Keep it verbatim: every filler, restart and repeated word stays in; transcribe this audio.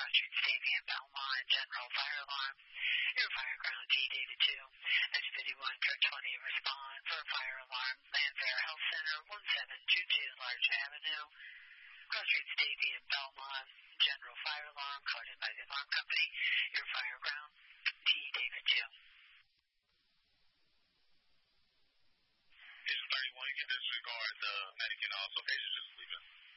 Cross Street Stadium, Belmont, General Fire Alarm. Air Fire Ground G Data two, S fifty-one, Truck twenty, respond for fire alarm, Landfair Health Center, one seven two two Larch Avenue, Cross Street Stadium, Belmont.